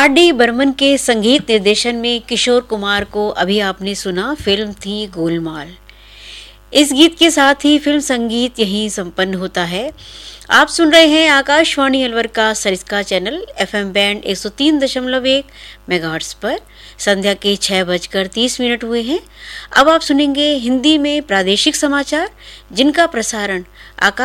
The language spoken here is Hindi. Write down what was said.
डी बर्मन के संगीत निर्देशन में किशोर कुमार को अभी आपने सुना, फिल्म थी गोलमाल। इस गीत के साथ ही फिल्म संगीत यहीं संपन्न होता है। आप सुन रहे हैं आकाशवाणी अलवर का Sariska channel FM band 103.1 megahertz पर। संध्या के 6:30 हुए हैं। अब आप सुनेंगे हिंदी में प्रादेशिक समाचार, जिनका प्रसारण